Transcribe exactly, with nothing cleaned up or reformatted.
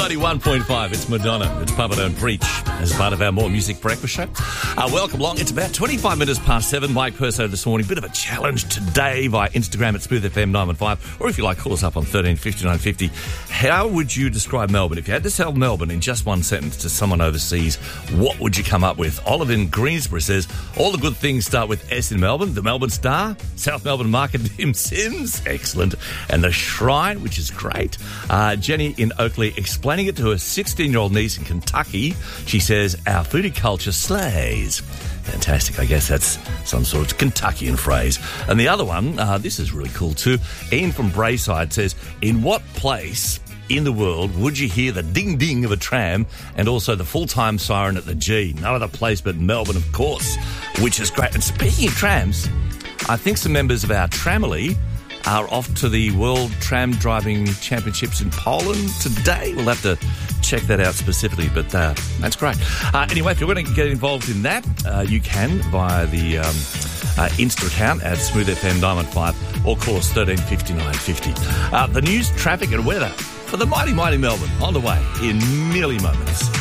ninety-one point five, it's Madonna. It's Papa Don't Preach as part of our More Music Breakfast show. Uh, welcome along. It's about twenty-five minutes past seven. Mike Perso this morning. Bit of a challenge today via Instagram at Smooth F M nine one five, or if you like, call us up on thirteen fifty nine fifty. How would you describe Melbourne? If you had to sell Melbourne in just one sentence to someone overseas, what would you come up with? Olive in Greensboro says, all the good things start with S in Melbourne. The Melbourne Star, South Melbourne Market, Dim Sims, excellent, and the Shrine, which is great. Uh, Jenny in Oakley explaining it to her sixteen-year-old niece in Kentucky. She says, our foodie culture slays. Fantastic. I guess that's some sort of Kentuckian phrase. And the other one, uh, this is really cool too. Ian from Brayside says, in what place in the world would you hear the ding-ding of a tram and also the full-time siren at the G? No other place but Melbourne, of course, which is great. And speaking of trams, I think some members of our Tramily are off to the World Tram Driving Championships in Poland today. We'll have to check that out specifically, but uh, that's great. Uh, anyway, if you want to get involved in that, uh, you can via the um, uh, Insta account at Smooth F M nine one five or call us thirteen fifty nine fifty. Uh, the news, traffic and weather for the mighty, mighty Melbourne on the way in merely moments.